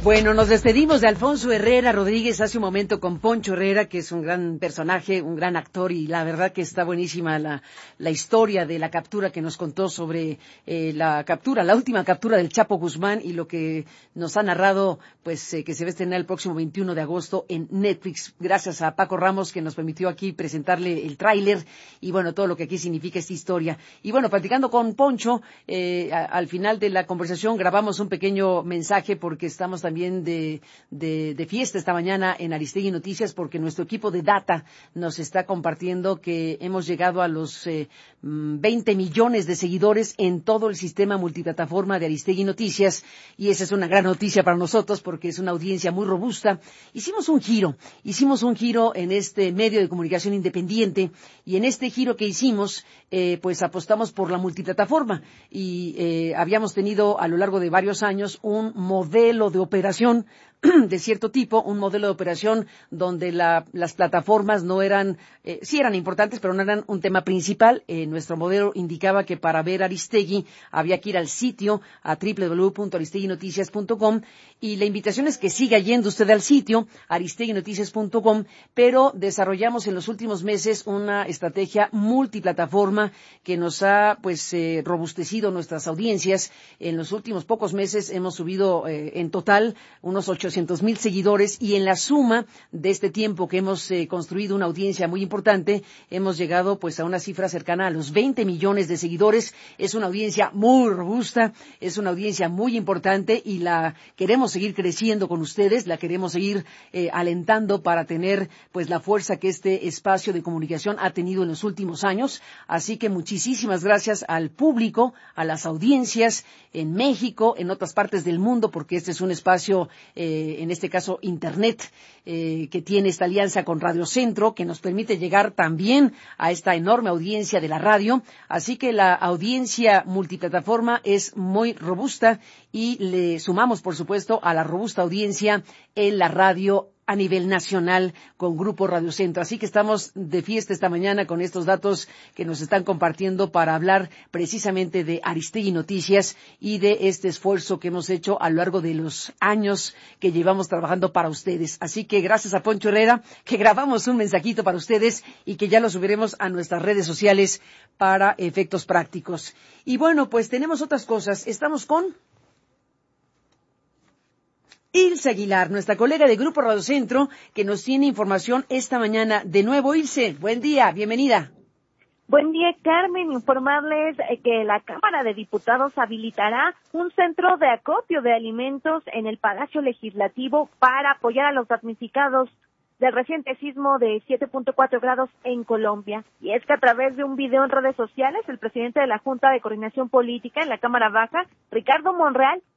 Bueno, nos despedimos de Alfonso Herrera Rodríguez hace un momento con Poncho Herrera, que es un gran personaje, un gran actor, y la verdad que está buenísima la historia de la captura que nos contó sobre la última captura del Chapo Guzmán, y lo que nos ha narrado, pues que se va a estrenar el próximo 21 de agosto en Netflix. Gracias a Paco Ramos, que nos permitió aquí presentarle el tráiler y bueno, todo lo que aquí significa esta historia. Y bueno, platicando con Poncho, al final de la conversación grabamos un pequeño mensaje porque estamos también de fiesta esta mañana en Aristegui Noticias, porque nuestro equipo de data nos está compartiendo que hemos llegado a los 20 millones de seguidores en todo el sistema multiplataforma de Aristegui Noticias, y esa es una gran noticia para nosotros porque es una audiencia muy robusta. Hicimos un giro en este medio de comunicación independiente, y en este giro que hicimos, pues apostamos por la multiplataforma, y habíamos tenido a lo largo de varios años un modelo de operación de cierto tipo, un modelo de operación donde las plataformas no eran, sí eran importantes, pero no eran un tema principal. Nuestro modelo indicaba que para ver Aristegui había que ir al sitio, a www.aristeguinoticias.com, y la invitación es que siga yendo usted al sitio, aristeguinoticias.com, pero desarrollamos en los últimos meses una estrategia multiplataforma que nos ha, robustecido nuestras audiencias. En los últimos pocos meses hemos subido en total unos 800,000 seguidores, y en la suma de este tiempo que hemos construido una audiencia muy importante, hemos llegado pues a una cifra cercana a los 20 millones de seguidores. Es una audiencia muy robusta, es una audiencia muy importante, y la queremos seguir creciendo con ustedes, la queremos seguir alentando para tener pues la fuerza que este espacio de comunicación ha tenido en los últimos años. Así que muchísimas gracias al público, a las audiencias en México, en otras partes del mundo, porque este es un espacio, en este caso Internet, que tiene esta alianza con Radio Centro, que nos permite llegar también a esta enorme audiencia de la radio. Así que la audiencia multiplataforma es muy robusta, y le sumamos, por supuesto, a la robusta audiencia en la radio a nivel nacional con Grupo Radio Centro. Así que estamos de fiesta esta mañana con estos datos que nos están compartiendo para hablar precisamente de Aristegui Noticias y de este esfuerzo que hemos hecho a lo largo de los años que llevamos trabajando para ustedes. Así que gracias a Poncho Herrera, que grabamos un mensajito para ustedes y que ya lo subiremos a nuestras redes sociales para efectos prácticos. Y bueno, pues tenemos otras cosas. Estamos con Ilse Aguilar, nuestra colega de Grupo Radio Centro, que nos tiene información esta mañana. De nuevo, Ilse, buen día, bienvenida. Buen día, Carmen. Informarles que la Cámara de Diputados habilitará un centro de acopio de alimentos en el Palacio Legislativo para apoyar a los damnificados del reciente sismo de 7.4 grados en Colombia. Y es que a través de un video en redes sociales, el presidente de la Junta de Coordinación Política en la Cámara Baja, Ricardo Monreal,